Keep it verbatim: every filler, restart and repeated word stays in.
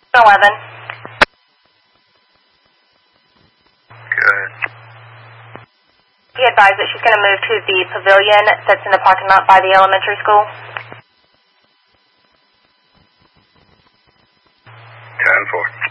eleven. Good. Be advised that she's going to move to the pavilion that's in the parking lot by the elementary school. ten four.